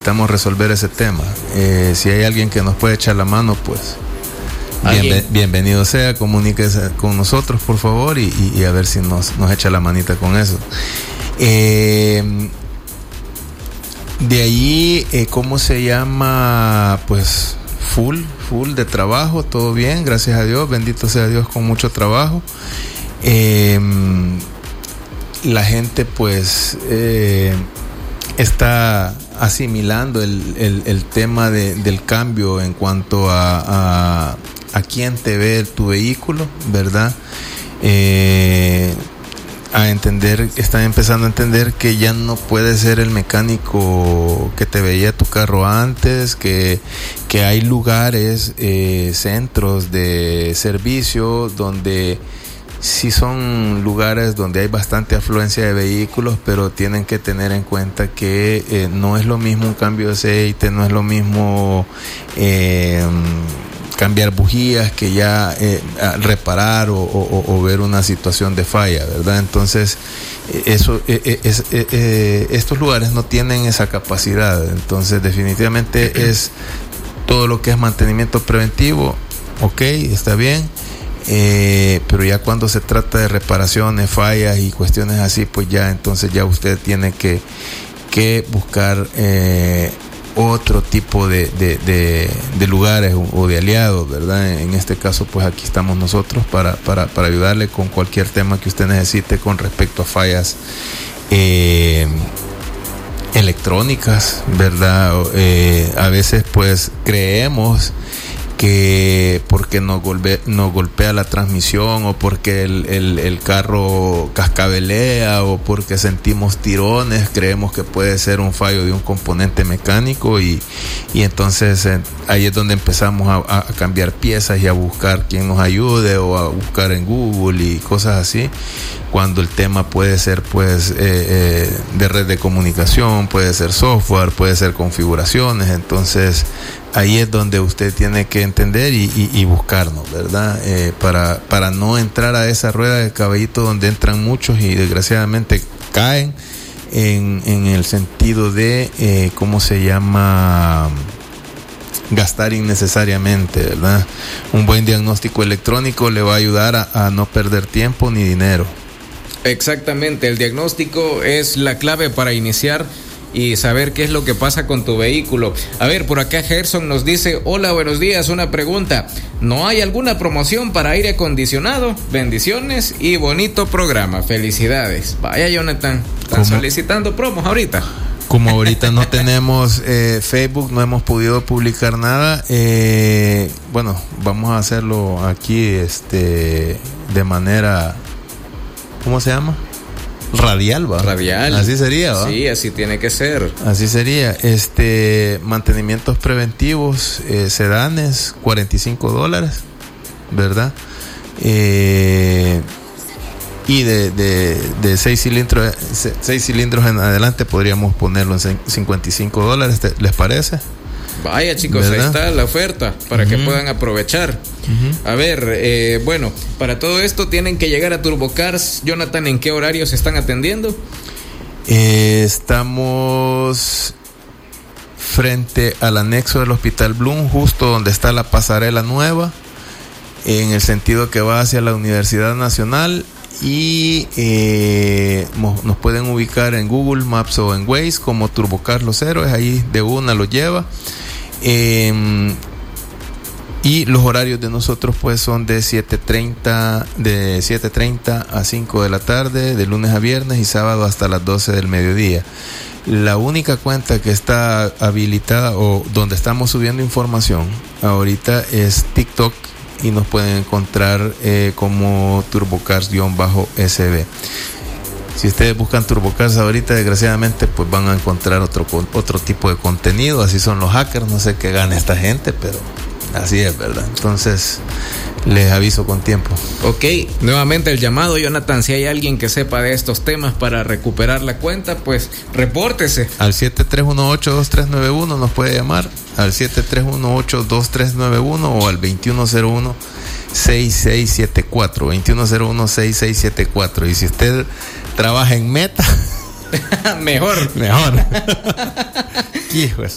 necesitamos resolver ese tema. Si hay alguien que nos puede echar la mano, pues bienvenido sea, comuníquese con nosotros, por favor, y a ver si nos echa la manita con eso. De ahí, ¿cómo se llama? Pues full de trabajo, todo bien, gracias a Dios, bendito sea Dios, con mucho trabajo. La gente pues está asimilando el tema del cambio en cuanto a quién te ve tu vehículo, ¿verdad? Están empezando a entender que ya no puede ser el mecánico que te veía tu carro antes, que hay lugares, centros de servicio donde sí son lugares donde hay bastante afluencia de vehículos, pero tienen que tener en cuenta que no es lo mismo un cambio de aceite, no es lo mismo cambiar bujías que ya reparar o ver una situación de falla, ¿verdad? Entonces estos lugares no tienen esa capacidad. Entonces definitivamente es todo lo que es mantenimiento preventivo, ok, está bien, pero ya cuando se trata de reparaciones, fallas y cuestiones así, pues ya entonces ya usted tiene que buscar otro tipo de lugares o de aliados, ¿verdad? En este caso, pues aquí estamos nosotros para ayudarle con cualquier tema que usted necesite con respecto a fallas electrónicas, ¿verdad? A veces pues creemos que porque nos golpea la transmisión, o porque el carro cascabelea, o porque sentimos tirones, creemos que puede ser un fallo de un componente mecánico, y entonces ahí es donde empezamos a cambiar piezas y a buscar quien nos ayude, o a buscar en Google y cosas así, cuando el tema puede ser pues de red de comunicación, puede ser software, puede ser configuraciones. Entonces ahí es donde usted tiene que entender y buscarnos, ¿verdad? Para no entrar a esa rueda de caballito donde entran muchos y desgraciadamente caen en el sentido de ¿cómo se llama? Gastar innecesariamente, ¿verdad? Un buen diagnóstico electrónico le va a ayudar a no perder tiempo ni dinero. Exactamente, el diagnóstico es la clave para iniciar y saber qué es lo que pasa con tu vehículo. A ver, por acá Gerson nos dice: hola, buenos días, una pregunta, ¿no hay alguna promoción para aire acondicionado? Bendiciones y bonito programa, felicidades. Vaya, Jonathan, ¿están solicitando promos ahorita? Como ahorita no tenemos Facebook, no hemos podido publicar nada, bueno, vamos a hacerlo aquí de manera, ¿cómo se llama? Radial, ¿va? Radial. Así sería, ¿va? Sí, así tiene que ser. Así sería. Mantenimientos preventivos, sedanes, $45, ¿verdad? Y de 6 cilindros en adelante podríamos ponerlo en $55, ¿les parece? Vaya, chicos, ¿verdad? Ahí está la oferta para que puedan aprovechar. A ver, bueno, para todo esto tienen que llegar a TurboCars. Jonathan, ¿en qué horarios se están atendiendo? Estamos frente al anexo del Hospital Bloom, justo donde está la pasarela nueva, en el sentido que va hacia la Universidad Nacional. Y nos pueden ubicar en Google Maps o en Waze como TurboCars Los Héroes, ahí de una lo lleva. Y los horarios de nosotros pues son de 7:30 a 5 de la tarde, de lunes a viernes, y sábado hasta las 12 del mediodía. La única cuenta que está habilitada o donde estamos subiendo información ahorita es TikTok, y nos pueden encontrar como TurboCars_SB. Si ustedes buscan TurboCars ahorita, desgraciadamente pues van a encontrar otro tipo de contenido. Así son los hackers, no sé qué gana esta gente, pero así es, ¿verdad? Entonces les aviso con tiempo. Ok, nuevamente el llamado, Jonathan, si hay alguien que sepa de estos temas para recuperar la cuenta, pues repórtese. Al 7318-2391 nos puede llamar, al 7318-2391 o al 2101-6674, 2101-6674. Y si usted trabaja en Meta, mejor. Hijo de